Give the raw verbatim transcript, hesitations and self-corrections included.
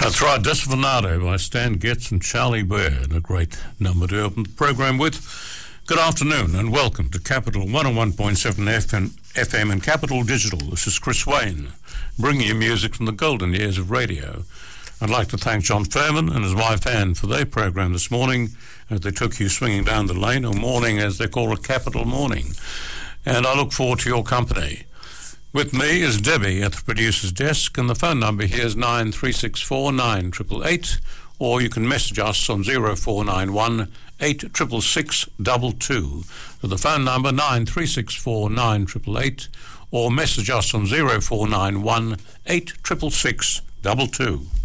That's right, Desperado by Stan Getz and Charlie Bear, and a great number to open the program with. Good afternoon and welcome to Capital one oh one point seven F M, F M and Capital Digital. This is Chris Wayne, bringing you music from the golden years of radio. I'd like to thank John Fairman and his wife Anne for their program this morning as they took you swinging down the lane, or morning as they call it, Capital Morning. And I look forward to your company. With me is Debbie at the producer's desk, and the phone number here is nine three six four nine eight eight eight, or you can message us on zero four nine one eight six six six two two. So the phone number nine three six four nine eight eight eight, or message us on zero four nine one eight six six six two two.